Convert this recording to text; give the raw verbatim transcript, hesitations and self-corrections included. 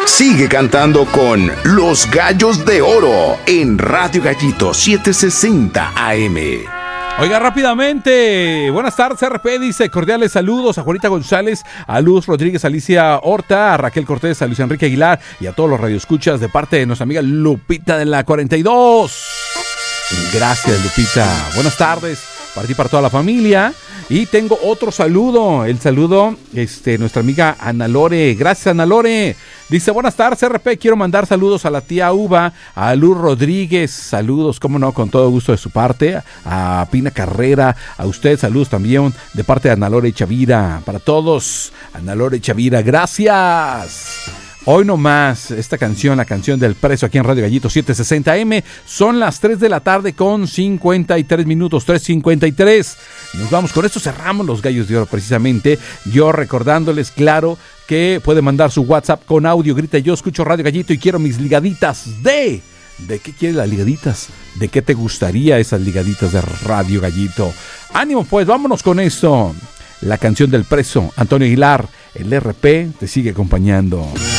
Sigue cantando con Los Gallos de Oro en Radio Gallito setecientos sesenta A M. Oiga, rápidamente, buenas tardes, R P, dice cordiales saludos a Juanita González, a Luz Rodríguez, Alicia Horta, a Raquel Cortés, a Luis Enrique Aguilar y a todos los radioescuchas de parte de nuestra amiga Lupita de la cuarenta y dos. Gracias, Lupita. Buenas tardes para ti, para toda la familia. Y tengo otro saludo, el saludo, este, nuestra amiga Ana Lore. Gracias, Ana Lore. Dice, buenas tardes, R P, quiero mandar saludos a la tía Uva, a Luz Rodríguez, saludos, cómo no, con todo gusto de su parte, a Pina Carrera, a usted, saludos también de parte de Ana Lore Chavira, para todos, Ana Lore Chavira, gracias. Hoy nomás, esta canción, la canción del preso aquí en Radio Gallito setecientos sesenta A M, son las tres de la tarde con cincuenta y tres minutos, tres cincuenta y tres. Nos vamos, con esto cerramos los Gallos de Oro precisamente, yo recordándoles, claro, que puede mandar su WhatsApp con audio, grita yo escucho Radio Gallito y quiero mis ligaditas de... ¿De qué quieres las ligaditas? ¿De qué te gustaría esas ligaditas de Radio Gallito? Ánimo pues, vámonos con esto. La canción del preso, Antonio Aguilar, el R P te sigue acompañando.